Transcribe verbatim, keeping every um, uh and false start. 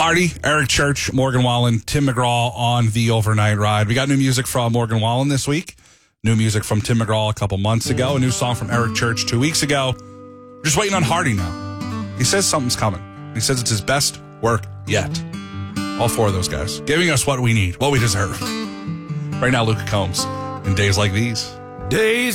Hardy, Eric Church, Morgan Wallen, Tim McGraw on the overnight ride. We got new music from Morgan Wallen this week. New music from Tim McGraw a couple months ago. A new song from Eric Church two weeks ago. We're just waiting on Hardy now. He says something's coming. He says it's his best work yet. All four of those guys giving us what we need, what we deserve. Right now, Luke Combs in Days Like These. Days